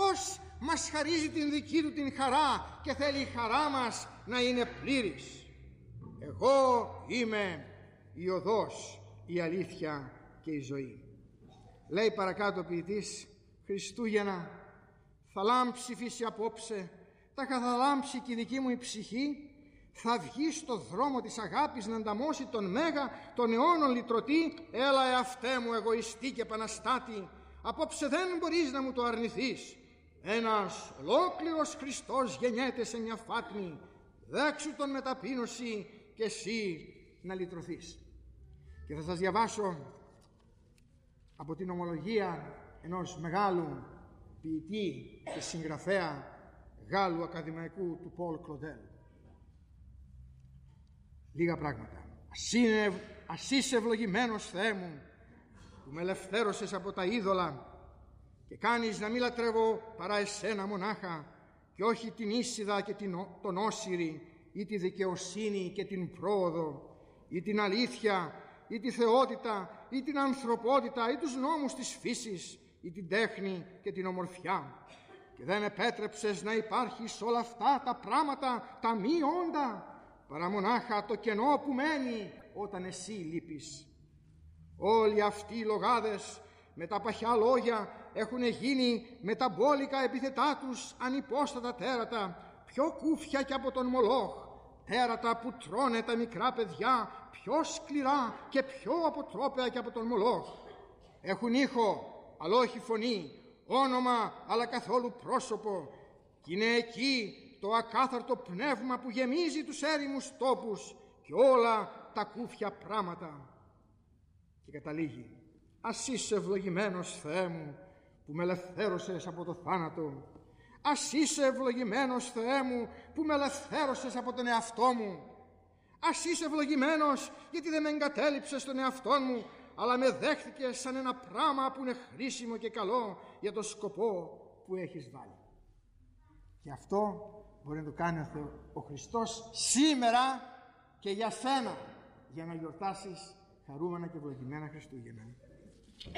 Αυτός μας χαρίζει την δική Του την χαρά και θέλει η χαρά μας να είναι πλήρης. Εγώ είμαι η οδός, η αλήθεια και η ζωή. Λέει παρακάτω ο ποιητής, Χριστούγεννα, θα λάμψει η φύση απόψε, θα λάμψει και η δική μου η ψυχή, θα βγει στο δρόμο της αγάπης να ανταμώσει τον Μέγα, τον αιώνων λυτρωτή. Έλα εαυτέ μου εγωιστή και επαναστάτη, απόψε δεν μπορείς να μου το αρνηθείς. Ένας ολόκληρος Χριστός γεννιέται σε μια φάτνη, δέξου τον με ταπείνωση και εσύ να λυτρωθείς. Και θα σας διαβάσω από την ομολογία ενός μεγάλου ποιητή και συγγραφέα Γάλλου ακαδημαϊκού, του Πολ Κλοντέλ. Λίγα πράγματα. Ας είσαι ευλογημένος, Θεέ μου, που με ελευθέρωσες από τα είδωλα και κάνεις να μην λατρεύω παρά εσένα μονάχα και όχι την Ίσιδα και τον Όσυρη ή τη δικαιοσύνη και την πρόοδο ή την αλήθεια ή τη θεότητα ή την ανθρωπότητα ή τους νόμους της φύσης ή την τέχνη και την ομορφιά, και δεν επέτρεψες να υπάρχει σε όλα αυτά τα πράγματα τα μη όντα, παρά μονάχα το κενό που μένει όταν εσύ λείπεις. Όλοι αυτοί οι λογάδες με τα παχιά λόγια έχουν γίνει με τα μπόλικα επιθετά τους ανυπόστατα τέρατα, πιο κούφια και από τον Μολόχ, τέρατα που τρώνε τα μικρά παιδιά πιο σκληρά και πιο αποτρόπαια και από τον Μολόχ. Έχουν ήχο αλλά όχι φωνή, όνομα αλλά καθόλου πρόσωπο, και είναι εκεί το ακάθαρτο πνεύμα που γεμίζει τους έρημους τόπους και όλα τα κούφια πράματα. Και καταλήγει, ας είσαι ευλογημένος, Θεέ μου, που με ελευθέρωσες από το θάνατο. Ας είσαι ευλογημένος, Θεέ μου, που με ελευθέρωσες από τον εαυτό μου. Ας είσαι ευλογημένος γιατί δεν με εγκατέλειψες τον εαυτό μου, αλλά με δέχτηκες σαν ένα πράμα που είναι χρήσιμο και καλό για το σκοπό που έχεις βάλει. Και αυτό μπορεί να το κάνει ο Χριστός σήμερα και για σένα, για να γιορτάσεις χαρούμενα και ευλογημένα Χριστούγεννα.